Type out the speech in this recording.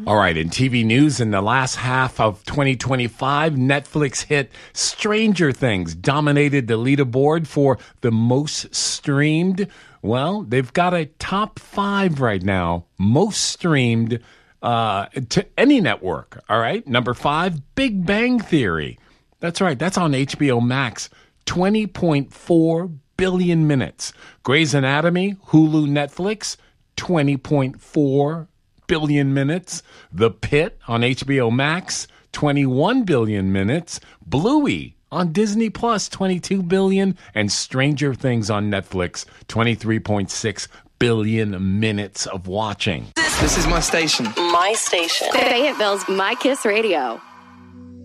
All right, in TV news, in the last half of 2025, Netflix hit Stranger Things dominated the leaderboard for the most streamed. Well, they've got a top 5 right now, most streamed to any network. All right, number 5, Big Bang Theory. That's right, that's on HBO Max, 20.4 billion minutes. Grey's Anatomy, Hulu, Netflix, 20.4 billion minutes. The Pit on HBO Max, 21 billion minutes. Bluey on Disney Plus, 22 billion. And Stranger Things on Netflix, 23.6 billion minutes of watching. This is my station. My station. Fayetteville's My Kiss Radio.